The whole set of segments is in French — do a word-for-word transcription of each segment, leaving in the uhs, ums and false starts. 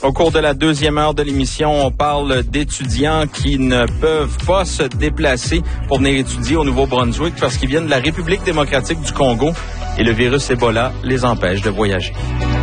Au cours de la deuxième heure de l'émission, on parle d'étudiants qui ne peuvent pas se déplacer pour venir étudier au Nouveau-Brunswick parce qu'ils viennent de la République démocratique du Congo et le virus Ebola les empêche de voyager.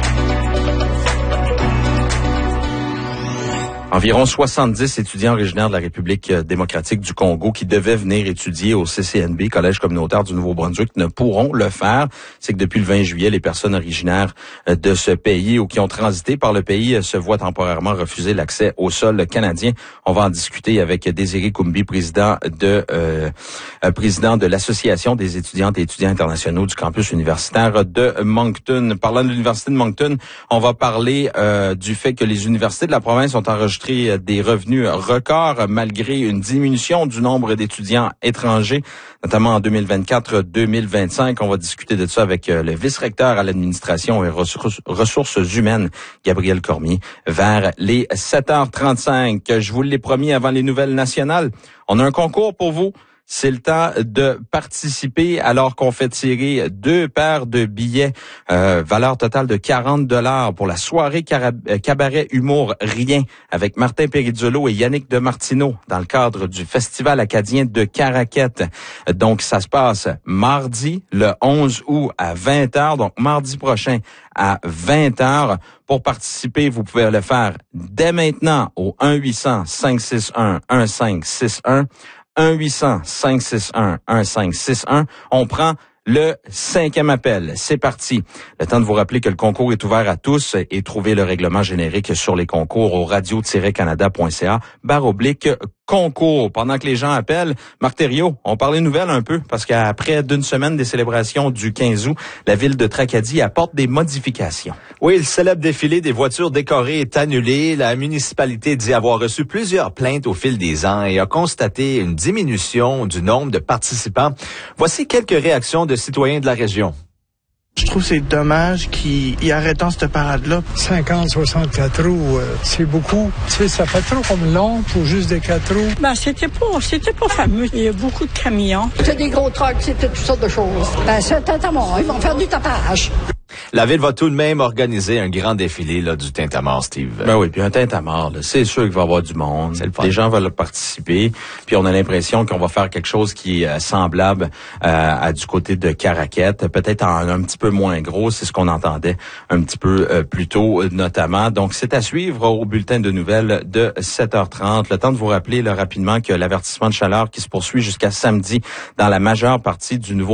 Environ soixante-dix étudiants originaires de la République démocratique du Congo qui devaient venir étudier au C C N B, Collège communautaire du Nouveau-Brunswick, ne pourront le faire. C'est que depuis le vingt juillet, les personnes originaires de ce pays ou qui ont transité par le pays se voient temporairement refuser l'accès au sol canadien. On va en discuter avec Désiré Koumbi, président de euh, président de l'Association des étudiantes et étudiants internationaux du campus universitaire de Moncton. Parlant de l'Université de Moncton, on va parler euh, du fait que les universités de la province ont enregistré des revenus records malgré une diminution du nombre d'étudiants étrangers, notamment en deux mille vingt-quatre deux mille vingt-cinq. On va discuter de ça avec le vice-recteur à l'administration et ressources humaines, Gabriel Cormier, vers les sept heures trente-cinq. Je vous l'ai promis avant les nouvelles nationales. On a un concours pour vous. C'est le temps de participer alors qu'on fait tirer deux paires de billets, euh, valeur totale de quarante dollars pour la soirée cabaret humour Rien avec Martin Perizzolo et Yannick Demartino dans le cadre du Festival acadien de Caraquette. Donc, ça se passe mardi, le onze août à vingt heures, donc mardi prochain à vingt heures. Pour participer, vous pouvez le faire dès maintenant au un huit cents cinq six un un cinq six un. un huit cents cinq six un un cinq six un. On prend le cinquième appel. C'est parti. Le temps de vous rappeler que le concours est ouvert à tous et trouver le règlement générique sur les concours au radio tiret canada point c a barre oblique concours. Pendant que les gens appellent, Marc Thériault, on parlait nouvelles un peu parce qu'après d'une semaine des célébrations du quinze août, la ville de Tracadie apporte des modifications. Oui, le célèbre défilé des voitures décorées est annulé. La municipalité dit avoir reçu plusieurs plaintes au fil des ans et a constaté une diminution du nombre de participants. Voici quelques réactions de citoyens de la région. Je trouve que c'est dommage qu'ils arrêtent cette parade-là. cinquante, soixante-quatre roues, euh, c'est beaucoup. Tu sais, ça fait trop comme long pour juste des quatre roues. Ben, c'était pas, c'était pas fameux. Il y a beaucoup de camions. C'était des gros trucks, c'était toutes sortes de choses. Ben, c'est un tintamarre. Ils vont faire du tapage. La ville va tout de même organiser un grand défilé là, du tintamarre, Steve. Ben oui, puis un tintamarre, là, c'est sûr qu'il va y avoir du monde. Les gens veulent participer. Puis on a l'impression qu'on va faire quelque chose qui est euh, semblable euh, à du côté de Caraquette, peut-être en un petit peu moins gros, c'est ce qu'on entendait un petit peu euh, plus tôt notamment. Donc c'est à suivre au bulletin de nouvelles de sept heures trente. Le temps de vous rappeler là, rapidement que l'avertissement de chaleur qui se poursuit jusqu'à samedi dans la majeure partie du nouveau